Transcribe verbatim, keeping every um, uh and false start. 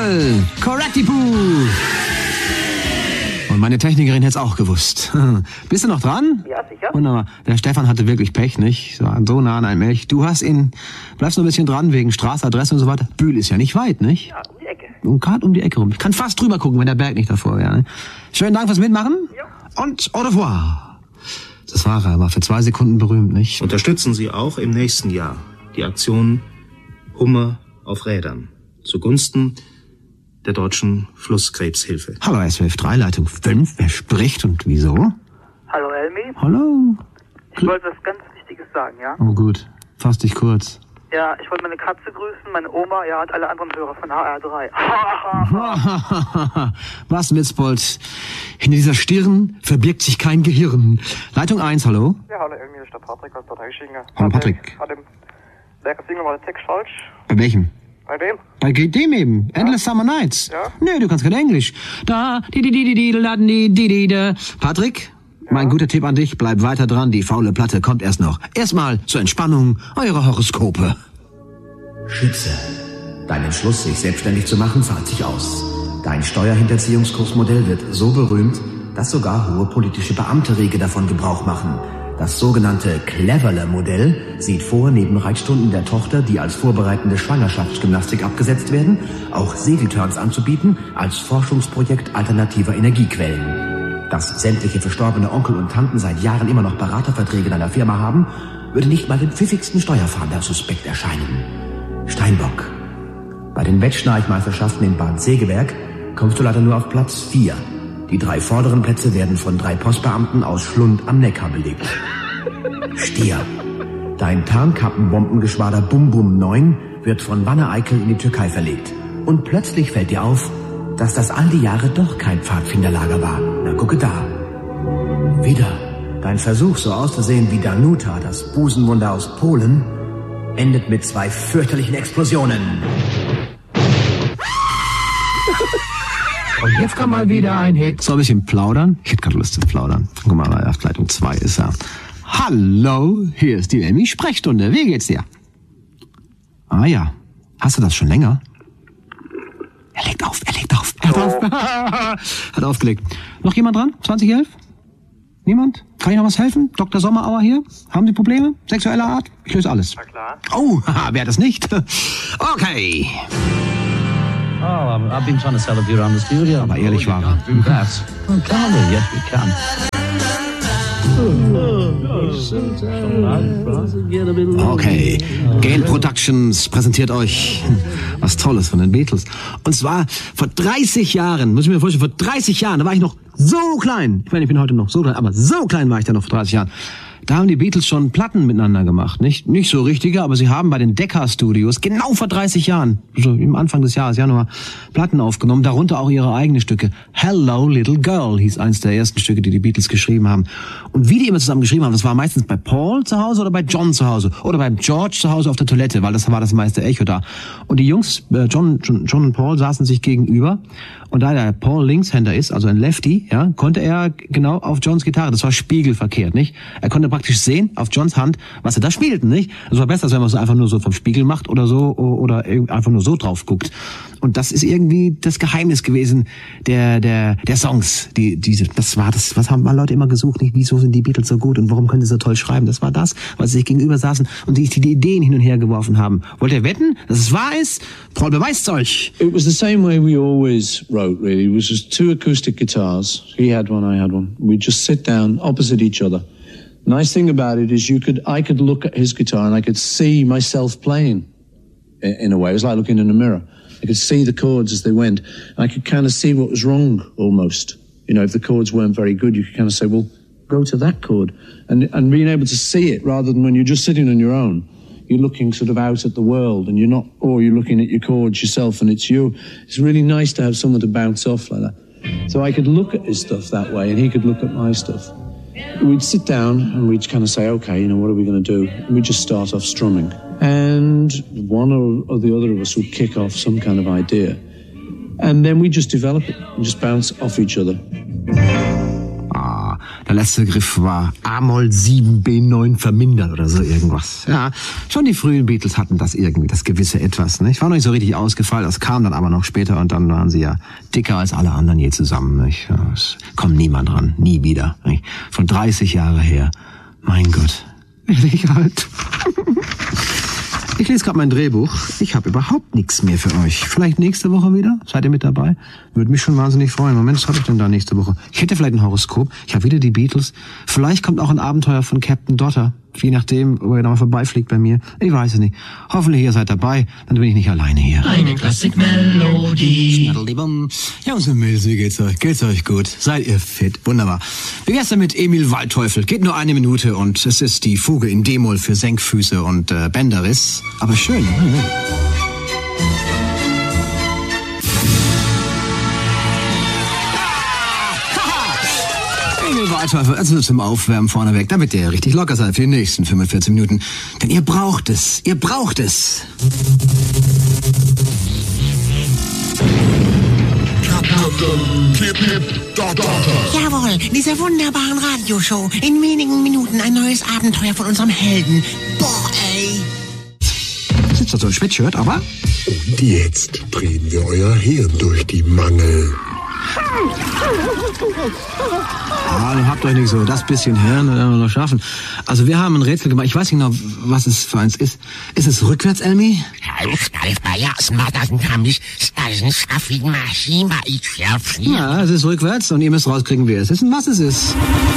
Jawohl, Correctipu. Und meine Technikerin hätte es auch gewusst. Bist du noch dran? Ja, sicher. Wunderbar. Der Stefan hatte wirklich Pech, nicht? So, so nah an einem Elch. Du hast ihn, bleibst noch ein bisschen dran, wegen Straße, Adresse und so weiter. Bühl ist ja nicht weit, nicht? Ja, um die Ecke. Und gerade um die Ecke rum. Ich kann fast drüber gucken, wenn der Berg nicht davor wäre. Ne? Schönen Dank fürs Mitmachen. Ja. Und au revoir. Das war er, war für zwei Sekunden berühmt, nicht? Unterstützen Sie auch im nächsten Jahr die Aktion Hummer auf Rädern zugunsten der deutschen Flusskrebshilfe. Hallo, S W F drei, Leitung fünf. Wer spricht und wieso? Hallo, Elmi. Hallo. Ich wollte was ganz Wichtiges sagen, ja? Oh gut, fass dich kurz. Ja, ich wollte meine Katze grüßen, meine Oma, ja, und alle anderen Hörer von H R drei. Was, Mitzbold? Hinter dieser Stirn verbirgt sich kein Gehirn. Leitung eins, hallo? Ja, hallo, irgendwie ist der Patrick aus Partei Schinger. Hallo, Patrick. Hat dem Sänger mal den Text falsch? Bei welchem? Bei wem? Bei dem eben. Ja. Endless Summer Nights. Ja? Nee, du kannst kein Englisch. Da, di di di di di da di di di da. Patrick? Ja? Mein guter Tipp an dich, bleib weiter dran, die faule Platte kommt erst noch. Erstmal zur Entspannung eure Horoskope. Schütze. Dein Entschluss, sich selbstständig zu machen, zahlt sich aus. Dein Steuerhinterziehungskursmodell wird so berühmt, dass sogar hohe politische Beamte rege davon Gebrauch machen. Das sogenannte Cleverle-Modell sieht vor, neben Reitstunden der Tochter, die als vorbereitende Schwangerschaftsgymnastik abgesetzt werden, auch Segelturns anzubieten als Forschungsprojekt alternativer Energiequellen. Dass sämtliche verstorbene Onkel und Tanten seit Jahren immer noch Beraterverträge in einer Firma haben, würde nicht mal dem pfiffigsten Steuerfahnder suspekt erscheinen. Steinbock. Bei den Wettschnarchmeisterschaften in Bad Segeberg kommst du leider nur auf Platz vier. Die drei vorderen Plätze werden von drei Postbeamten aus Schlund am Neckar belegt. Stier. Dein Tarnkappenbombengeschwader Bum Bum neun wird von Wanne-Eickel in die Türkei verlegt. Und plötzlich fällt dir auf, dass das all die Jahre doch kein Pfadfinderlager war. Na, gucke da. Wieder. Dein Versuch, so auszusehen wie Danuta, das Busenwunder aus Polen, endet mit zwei fürchterlichen Explosionen. Und jetzt kommt mal wieder ein Hit. So ein bisschen plaudern. Ich hätte gerade Lust zu plaudern. Guck mal, auf Leitung zwei ist er. Hallo, hier ist die Elmi Sprechstunde. Wie geht's dir? Ah ja, hast du das schon länger? Er legt auf, er legt auf, er hat auf. Hat aufgelegt. Noch jemand dran? zwanzig elf? Niemand? Kann ich noch was helfen? Doktor Sommerauer hier? Haben Sie Probleme? Sexueller Art? Ich löse alles. Na klar. Oh, haha, wer das nicht? Okay. Oh, I've been trying to sell a beer around the studio. Aber ehrlich war er. Do that. Oh, can we? Yes, we can. Okay, Gale Productions präsentiert euch was Tolles von den Beatles. Und zwar vor dreißig Jahren, muss ich mir vorstellen, vor dreißig Jahren, da war ich noch so klein. Ich meine, ich bin heute noch so klein, aber so klein war ich da noch vor dreißig Jahren. Da haben die Beatles schon Platten miteinander gemacht, nicht? Nicht so richtige, aber sie haben bei den Decca Studios genau vor dreißig Jahren, so im Anfang des Jahres, Januar, Platten aufgenommen, darunter auch ihre eigenen Stücke. Hello Little Girl hieß eins der ersten Stücke, die die Beatles geschrieben haben. Und wie die immer zusammen geschrieben haben, das war meistens bei Paul zu Hause oder bei John zu Hause oder beim George zu Hause auf der Toilette, weil das war das meiste Echo da. Und die Jungs, John, John, John und Paul, saßen sich gegenüber. Und da der Paul Linkshänder ist, also ein Lefty, ja, konnte er genau auf Johns Gitarre, das war spiegelverkehrt, nicht? Er konnte praktisch sehen auf Johns Hand, was er da spielten, nicht? Das war besser, als wenn man es einfach nur so vom Spiegel macht oder so, oder einfach nur so drauf guckt. Und das ist irgendwie das Geheimnis gewesen der der der Songs, die diese das war das, was haben mal Leute immer gesucht, nicht? Wieso sind die Beatles so gut und warum können sie so toll schreiben? Das war das, weil sie sich gegenüber saßen und die, die Ideen hin und her geworfen haben. Wollt ihr wetten, dass es wahr ist? Paul beweist euch. It was the same way we always wrote, really. It was just two acoustic guitars. He had one, I had one. We'd just sit down opposite each other. The nice thing about it is you could, I could look at his guitar and I could see myself playing in a way. It was like looking in a mirror. I could see the chords as they went. I could kind of see what was wrong almost. You know, if the chords weren't very good, you could kind of say, well, go to that chord. And, and being able to see it rather than when you're just sitting on your own, you're looking sort of out at the world and you're not, or you're looking at your chords yourself and it's you. It's really nice to have someone to bounce off like that. So I could look at his stuff that way and he could look at my stuff. We'd sit down and we'd kind of say, okay, you know, what are we going to do? And we'd just start off strumming. And one or, or the other of us would kick off some kind of idea. And then we'd just develop it and just bounce off each other. Ah, da Der letzte Griff war A-Moll sieben B neun vermindert oder so irgendwas. Ja, schon die frühen Beatles hatten das irgendwie, das gewisse Etwas. Ne? Ich war noch nicht so richtig ausgefallen, das kam dann aber noch später und dann waren sie ja dicker als alle anderen je zusammen. Nicht? Ja, es kommt niemand ran, nie wieder. Nicht? Von dreißig Jahre her. Mein Gott, werde ich alt. Ich lese gerade mein Drehbuch. Ich habe überhaupt nichts mehr für euch. Vielleicht nächste Woche wieder? Seid ihr mit dabei? Würde mich schon wahnsinnig freuen. Moment, was habe ich denn da nächste Woche? Ich hätte vielleicht ein Horoskop. Ich habe wieder die Beatles. Vielleicht kommt auch ein Abenteuer von Captain Dotter. Je nachdem, ob er da mal vorbeifliegt bei mir. Ich weiß es nicht. Hoffentlich ihr seid dabei. Dann bin ich nicht alleine hier. Eine Klassikmelodie. Jungs und Mädels, wie geht's euch? Geht's euch gut? Seid ihr fit? Wunderbar. Wie wär's denn mit Emil Waldteufel? Geht nur eine Minute und es ist die Fuge in D-Moll für Senkfüße und äh, Bänderriss. Aber schön. Emil Waldteufel, also zum Aufwärmen vorneweg, damit ihr richtig locker seid für die nächsten fünfundvierzig Minuten. Denn ihr braucht es. Ihr braucht es. Jawohl, diese wunderbaren Radioshow. In wenigen Minuten ein neues Abenteuer von unserem Helden. Boah, ey. Sitzt da so ein Sweatshirt, aber... Und jetzt drehen wir euer Hirn durch die Mangel. Ah, habt euch nicht so das bisschen Hirn werden wir noch schaffen. Also wir haben ein Rätsel gemacht. Ich weiß nicht genau, was es für eins ist. Ist es rückwärts, Elmi? Ja, es ist rückwärts und ihr müsst rauskriegen, wer es ist und was es ist.